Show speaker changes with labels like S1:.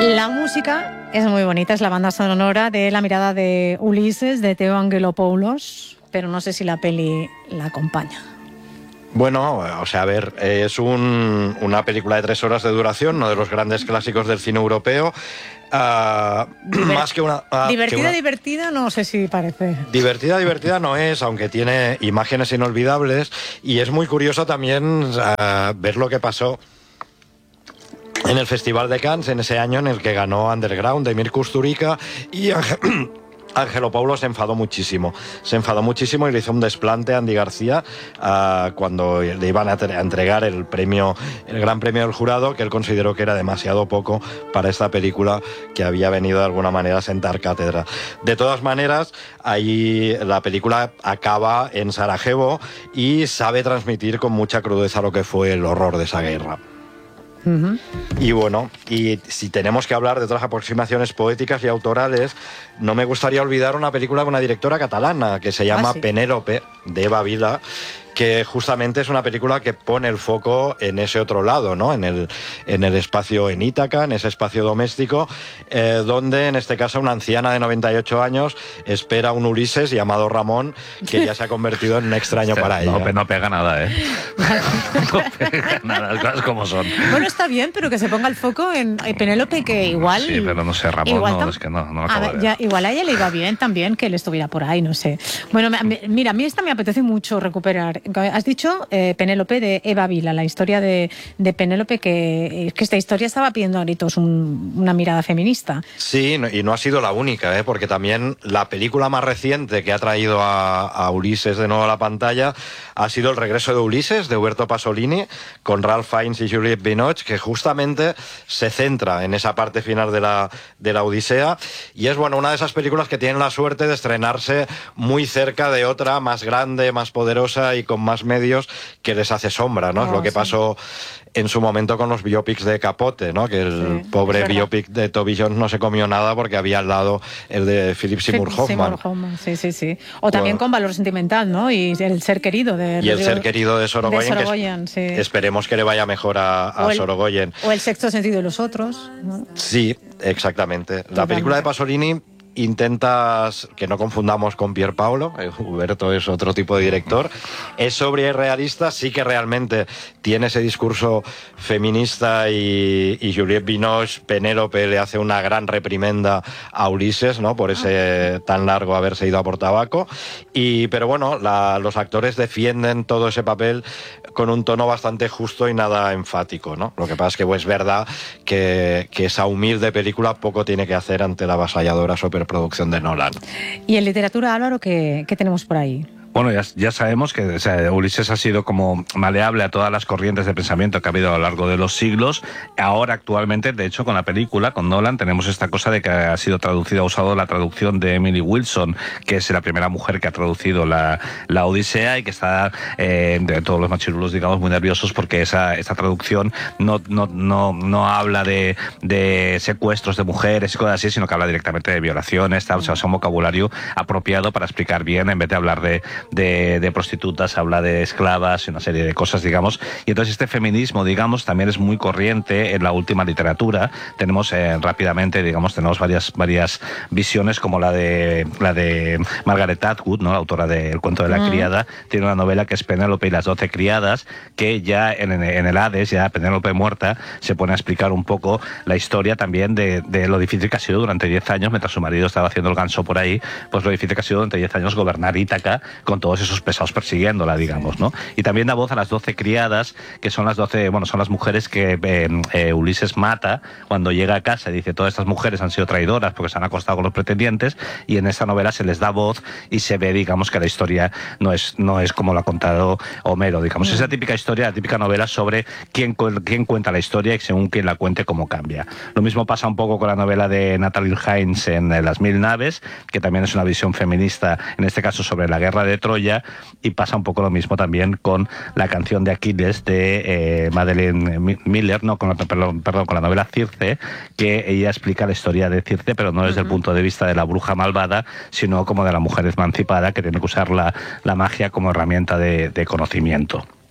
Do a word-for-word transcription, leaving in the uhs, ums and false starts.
S1: La música es muy bonita, es la banda sonora de La mirada de Ulises, de Theo Angelopoulos, pero no sé si la peli la acompaña.
S2: Bueno, o sea, a ver, es un, una película de tres horas de duración, uno de los grandes clásicos del cine europeo. Uh,
S1: Diver
S2: más que una... Uh,
S1: divertida,
S2: que una...
S1: divertida, no sé si parece.
S2: Divertida, divertida no es, aunque tiene imágenes inolvidables, y es muy curioso también uh, ver lo que pasó en el Festival de Cannes, en ese año en el que ganó Underground de Emir Kusturica, y Ángel... Angelopoulos se enfadó muchísimo, se enfadó muchísimo y le hizo un desplante a Andy García uh, cuando le iban a, a entregar el premio, el gran premio del jurado, que él consideró que era demasiado poco para esta película que había venido de alguna manera a sentar cátedra. De todas maneras, ahí la película acaba en Sarajevo y sabe transmitir con mucha crudeza lo que fue el horror de esa guerra. Uh-huh. Y bueno, y si tenemos que hablar de otras aproximaciones poéticas y autorales, no me gustaría olvidar una película de una directora catalana que se llama ah, sí. Penélope, de Eva Vila, que justamente es una película que pone el foco en ese otro lado, ¿no? En el, en el espacio en Ítaca, en ese espacio doméstico, eh, donde en este caso una anciana de noventa y ocho años espera a un Ulises llamado Ramón, que ya se ha convertido en un extraño este, para
S3: no,
S2: ella.
S3: No pega nada, ¿eh? No pega nada, las cosas como son.
S1: Bueno, está bien, pero que se ponga el foco en Penélope, que igual...
S3: Sí, pero no sé, Ramón, igual no, es que no, no lo acabo
S1: a ver, ya, igual a ella le iba bien también que él estuviera por ahí, no sé. Bueno, me, mira, a mí esta me apetece mucho recuperar. Has dicho eh, Penélope, de Eva Vila, la historia de, de Penélope, que, que esta historia estaba pidiendo a gritos un, una mirada feminista.
S2: Sí, y no ha sido la única, ¿eh? Porque también la película más reciente que ha traído a, a Ulises de nuevo a la pantalla ha sido El regreso de Ulises, de Huberto Pasolini, con Ralph Fiennes y Juliette Binoche, que justamente se centra en esa parte final de la, de la Odisea, y es bueno una de esas películas que tienen la suerte de estrenarse muy cerca de otra más grande, más poderosa y con más medios que les hace sombra, ¿no? Oh, es lo que sí. pasó en su momento con los biopics de Capote, ¿no? Que el sí, pobre biopic de Toby Jones no se comió nada porque había al lado el de Philip Seymour Hoffman. Seymour
S1: Hoffman, sí, sí, sí. O también bueno, con Valor Sentimental, ¿no? Y El ser querido de...
S2: Y El ser querido de Sorogoyen,
S1: de Sorogoyen,
S2: que es,
S1: sí.
S2: Esperemos que le vaya mejor a, a o el, Sorogoyen.
S1: O El sexto sentido de los otros, ¿no?
S2: Sí, exactamente. Totalmente. La película de Pasolini intentas, que no confundamos con Pierpaolo, eh, Huberto es otro tipo de director, es sobria y realista, sí que realmente tiene ese discurso feminista y, y Juliette Binoche, Penélope, le hace una gran reprimenda a Ulises, ¿no? Por ese tan largo haberse ido a por tabaco, y, pero bueno, la, los actores defienden todo ese papel con un tono bastante justo y nada enfático, ¿no? Lo que pasa es que pues, es verdad que, que esa humilde película poco tiene que hacer ante la avasalladora superproducción de Nolan.
S1: ¿Y en literatura, Álvaro, qué, qué tenemos por ahí?
S3: Bueno, ya, ya sabemos que o sea, Ulises ha sido como maleable a todas las corrientes de pensamiento que ha habido a lo largo de los siglos. Ahora, actualmente, de hecho, con la película, con Nolan, tenemos esta cosa de que ha sido traducida, ha usado la traducción de Emily Wilson, que es la primera mujer que ha traducido la, la Odisea y que está, eh, de todos los machirulos, digamos, muy nerviosos porque esa, esa traducción no, no, no, no habla de, de secuestros de mujeres y cosas así, sino que habla directamente de violaciones, tal, o sea, es un vocabulario apropiado para explicar bien, en vez de hablar de De, de prostitutas, habla de esclavas y una serie de cosas, digamos, y entonces este feminismo, digamos, también es muy corriente en la última literatura. Tenemos eh, rápidamente, digamos, tenemos varias varias visiones, como la de la de Margaret Atwood, ¿no? La autora de El cuento de la mm. criada, tiene una novela que es Penélope y las doce criadas, que ya en, en el Hades, ya Penélope muerta, se pone a explicar un poco la historia también de, de lo difícil que ha sido durante diez años, mientras su marido estaba haciendo el ganso por ahí, pues lo difícil que ha sido durante diez años gobernar Ítaca con todos esos pesados persiguiéndola, digamos, ¿no? Y también da voz a las doce criadas, que son las doce, bueno, son las mujeres que eh, eh, Ulises mata cuando llega a casa y dice, todas estas mujeres han sido traidoras porque se han acostado con los pretendientes, y en esta novela se les da voz y se ve, digamos, que la historia no es, no es como lo ha contado Homero, digamos. Mm. Esa típica historia, la típica novela sobre quién, quién cuenta la historia y según quién la cuente, cómo cambia. Lo mismo pasa un poco con la novela de Natalie Hines en eh, Las mil naves, que también es una visión feminista, en este caso sobre la guerra de Troya, y pasa un poco lo mismo también con la canción de Aquiles de eh, Madeleine Miller, no, con la, perdón, perdón, con la novela Circe, que ella explica la historia de Circe, pero no desde uh-huh. el punto de vista de la bruja malvada, sino como de la mujer emancipada que tiene que usar la, la magia como herramienta de, de conocimiento.